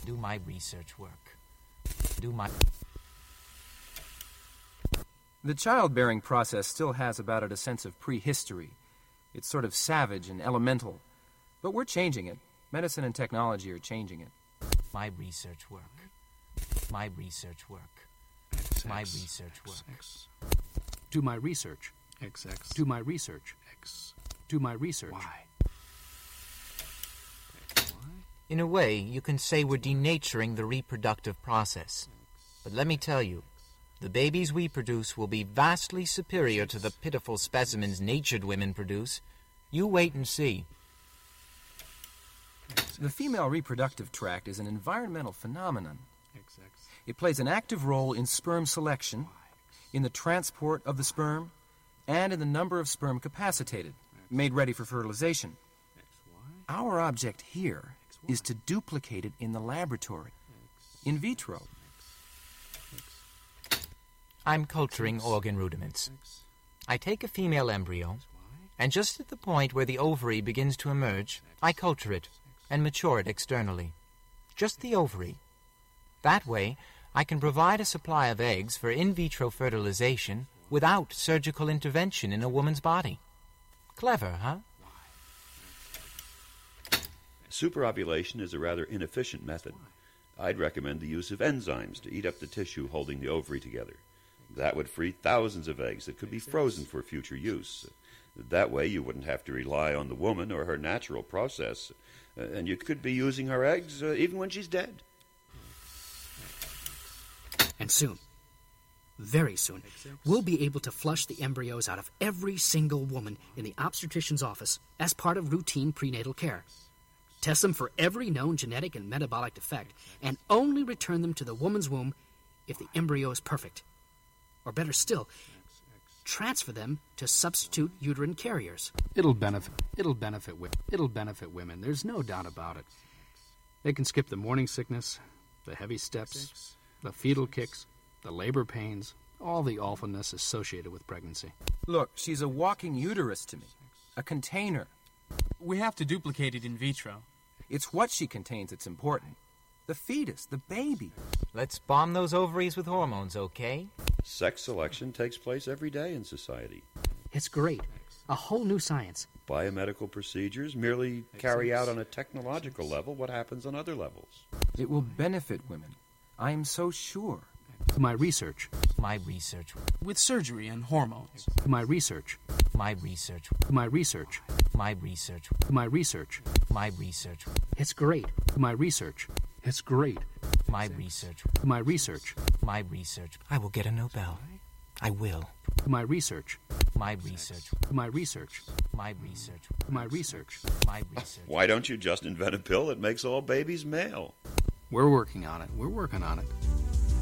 Do my research work. Do my... The childbearing process still has about it a sense of prehistory. It's sort of savage and elemental. But we're changing it. Medicine and technology are changing it. My research work. My research work. My research work. Do my research. XX. Do my research. X. Do my research. Y. In a way, you can say we're denaturing the reproductive process. But let me tell you, the babies we produce will be vastly superior to the pitiful specimens natured women produce. You wait and see. The female reproductive tract is an environmental phenomenon. It plays an active role in sperm selection, in the transport of the sperm, and in the number of sperm capacitated, made ready for fertilization. Our object here is to duplicate it in the laboratory, in vitro. I'm culturing organ rudiments. I take a female embryo, and just at the point where the ovary begins to emerge, I culture it and mature it externally. Just the ovary. That way, I can provide a supply of eggs for in vitro fertilization without surgical intervention in a woman's body. Clever, huh? Superovulation is a rather inefficient method. I'd recommend the use of enzymes to eat up the tissue holding the ovary together. That would free thousands of eggs that could be frozen for future use. That way you wouldn't have to rely on the woman or her natural process, and you could be using her eggs even when she's dead. And soon, very soon, we'll be able to flush the embryos out of every single woman in the obstetrician's office as part of routine prenatal care. Test them for every known genetic and metabolic defect, and only return them to the woman's womb if the embryo is perfect. Or better still, transfer them to substitute uterine carriers. It'll benefit women. There's no doubt about it. They can skip the morning sickness, the heavy steps, the fetal kicks, the labor pains, all the awfulness associated with pregnancy. Look, she's a walking uterus to me, a container. We have to duplicate it in vitro. It's what she contains that's important. The fetus, the baby. Let's bomb those ovaries with hormones, okay? Sex selection takes place every day in society. It's great. A whole new science. Biomedical procedures merely carry out on a technological level what happens on other levels. It will benefit women. I am so sure. My research. My research. With surgery and hormones. My research. My research. My research. My research. My research. My research. It's great. My research. It's great. My research. My research. My research. I will get a Nobel. I will. My research. My research. My research. My research. My research. My research. Why don't you just invent a pill that makes all babies male? We're working on it. We're working on it.